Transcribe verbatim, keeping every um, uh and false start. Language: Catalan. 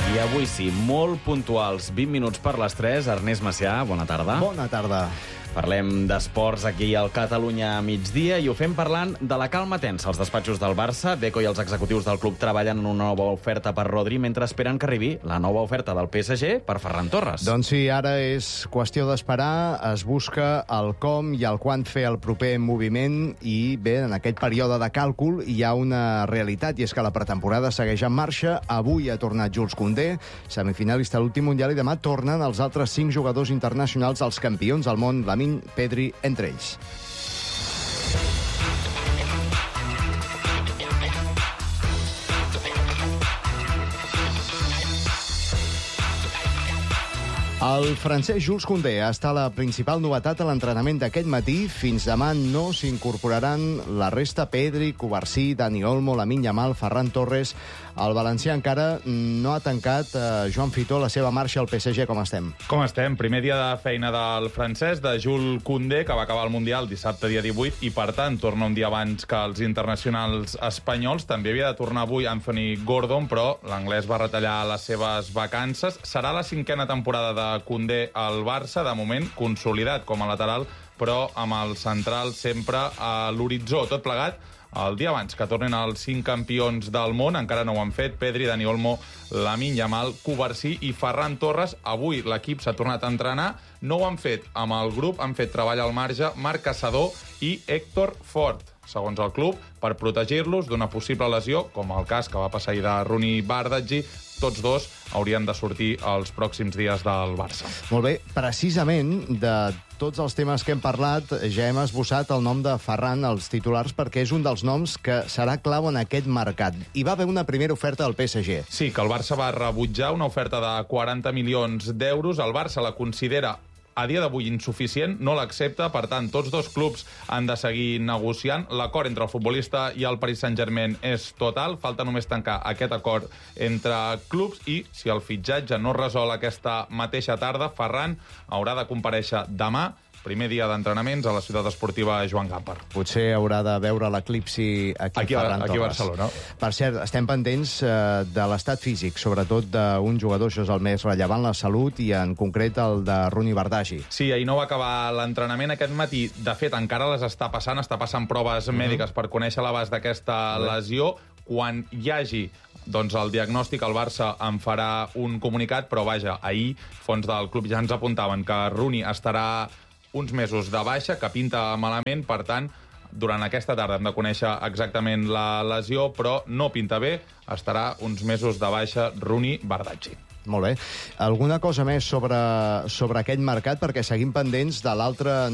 I avui sí, molt puntuals, vint minuts per les tres. Ernest Macià, bona tarda. Bona tarda. Parlem d'esports aquí al Catalunya a migdia i ho fem parlant de la calma tensa als despatxos del Barça. Deco i els executius del club treballen en una nova oferta per Rodri mentre esperen que arribi la nova oferta del P S G per Ferran Torres. Doncs sí, ara és qüestió d'esperar. Es busca el com i el quan fer el proper moviment i bé, en aquest període de càlcul hi ha una realitat i és que la pretemporada segueix en marxa. Avui ha tornat Jules Koundé, semifinalista a l'últim Mundial, i demà tornen els altres cinc jugadors internacionals, els campions del món, Lamine, Pedri, entre ells. El francès Jules Koundé ha estat la principal novetat a l'entrenament d'aquest matí. Fins demà no s'incorporaran la resta: Pedri, Cubarsí, Dani Olmo, Lamine Yamal, Ferran Torres. El valencià encara no ha tancat, eh, Joan Fitó, la seva marxa al P S G. Com estem? Com estem? Primer dia de feina del francès, de Jules Koundé, que va acabar el Mundial dissabte dia divuit i, per tant, torna un dia abans que els internacionals espanyols. També havia de tornar avui Anthony Gordon, però l'anglès va retallar les seves vacances. Serà la cinquena temporada de Koundé al Barça, de moment consolidat com a lateral, però amb el central sempre a l'horitzó. Tot plegat el dia abans que tornen els cinc campions del món. Encara no ho han fet Pedri, Dani Olmo, Lamine Yamal, Cubarsí i Ferran Torres. Avui l'equip s'ha tornat a entrenar. No ho han fet amb el grup, han fet treball al marge Marc Caçador i Héctor Fort, segons el club, per protegir-los d'una possible lesió, com el cas que va passar ahir de Rooney Bardghji. Tots dos haurien de sortir els pròxims dies del Barça. Molt bé, precisament de tots els temes que hem parlat, ja hem esbossat el nom de Ferran als titulars perquè és un dels noms que serà clau en aquest mercat. Hi va haver una primera oferta del P S G. Sí, que el Barça va rebutjar una oferta de quaranta milions d'euros. El Barça la considera a dia d'avui insuficient, no l'accepta. Per tant, tots dos clubs han de seguir negociant. L'acord entre el futbolista i el Paris Saint-Germain és total. Falta només tancar aquest acord entre clubs i, si el fitxatge no es resol aquesta mateixa tarda, Ferran haurà de comparèixer demà, primer dia d'entrenaments a la ciutat esportiva Joan Gamper. Potser haurà de veure l'eclipsi aquí, aquí, Ferran aquí a Torres. Barcelona. Per cert, estem pendents eh, de l'estat físic, sobretot d'un jugador, això és el més rellevant, la salut, i en concret el de Rooney Bardghji. Sí, ahir no va acabar l'entrenament aquest matí. De fet, encara les està passant, està passant proves mm-hmm. mèdiques per conèixer l'abast d'aquesta lesió. Quan hi hagi doncs el diagnòstic, el Barça en farà un comunicat, però vaja, ahir fons del club ja ens apuntaven que Rooney estarà uns mesos de baixa, que pinta malament. Per tant, durant aquesta tarda hem de conèixer exactament la lesió, però no pinta bé. Estarà uns mesos de baixa Rooney Bardghji. Molt bé. Alguna cosa més sobre, sobre aquest mercat? Perquè seguim pendents de l'altre